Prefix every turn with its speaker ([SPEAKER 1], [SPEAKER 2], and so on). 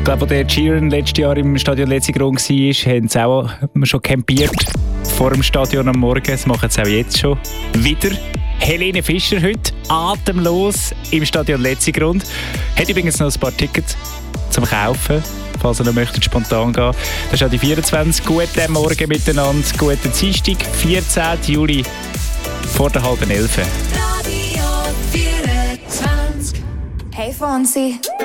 [SPEAKER 1] glaube, als der Sheeran letztes Jahr im Stadion Letzigrund war, haben sie auch schon campiert vor dem Stadion am Morgen. Das machen sie auch jetzt schon wieder. Helene Fischer heute atemlos im Stadion Letzigrund. Hat übrigens noch ein paar Tickets zum Kaufen, falls ihr noch möchtet, spontan gehen. Das ist auch die 24. Guten Morgen miteinander, guten Dienstag, 14. Juli, vor der 10:30.
[SPEAKER 2] Radio 24.
[SPEAKER 3] Hey Fonsi,